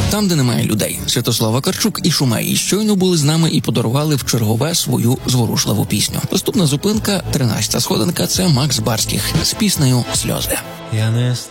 Там, де немає людей. Святослав Вакарчук і Шумей щойно були з нами і подарували в чергове свою зворушливу пісню. Наступна зупинка, 13-та сходинка, це Макс Барських з піснею «Сльози». Я не